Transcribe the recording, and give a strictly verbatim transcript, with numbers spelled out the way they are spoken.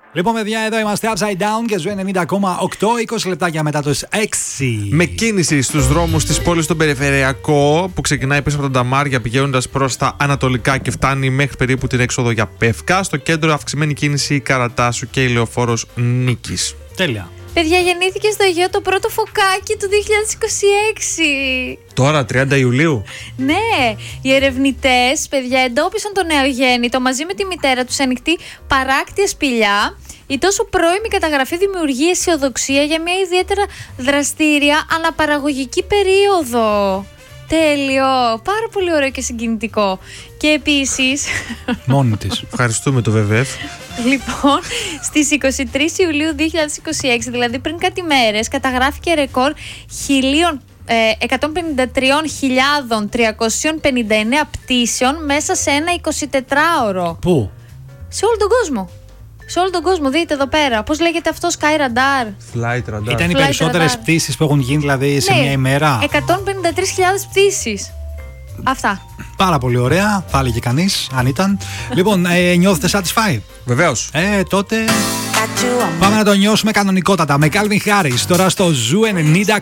Λοιπόν, παιδιά, εδώ είμαστε Upside Down και Ζου ενενήντα κόμμα οκτώ, είκοσι λεπτάκια μετά το έξι. Με κίνηση στους δρόμους της πόλης στον Περιφερειακό, που ξεκινάει πίσω από τον Ταμάρια πηγαίνοντας προς τα ανατολικά και φτάνει μέχρι περίπου την έξοδο για Πεύκα. Στο κέντρο αυξημένη κίνηση Καρατάσου και η Λεωφόρος Νίκης. Τέλεια. Παιδιά, γεννήθηκε στο Αιγαίο το πρώτο φωκάκι του δύο χιλιάδες είκοσι έξι. Τώρα, τριάντα Ιουλίου. Ναι, οι ερευνητές, παιδιά, εντόπισαν το νεογέννητο μαζί με τη μητέρα του σε ανοιχτή παράκτια σπηλιά. Η τόσο πρώιμη καταγραφή δημιουργεί αισιοδοξία για μια ιδιαίτερα δραστήρια αναπαραγωγική περίοδο. Τέλειο, πάρα πολύ ωραίο και συγκινητικό. Και επίσης... Μόνη της. Ευχαριστούμε το βεβέφ. Λοιπόν, στις είκοσι τρεις Ιουλίου δύο χιλιάδες είκοσι έξι, δηλαδή πριν κάτι μέρες, καταγράφηκε ρεκόρ εκατόν πενήντα τρεις χιλιάδες τριακόσιες πενήντα εννέα πτήσεων μέσα σε ένα εικοσιτετράωρο. Πού? Σε όλο τον κόσμο. Σε όλο τον κόσμο, δείτε εδώ πέρα. Πώς λέγεται αυτό, Sky Radar. Flight Radar. Ήταν οι Flight περισσότερες Radar. πτήσεις που έχουν γίνει δηλαδή σε Ναι, μια ημέρα. εκατόν πενήντα τρεις χιλιάδες πτήσεις. Αυτά. Πάρα πολύ ωραία, θα έλεγε κανείς, αν ήταν. Λοιπόν, ε, νιώθετε satisfied? Βεβαίως. Ε, τότε πάμε να το νιώσουμε κανονικότατα με Calvin Harris τώρα στο Ζου ενενήντα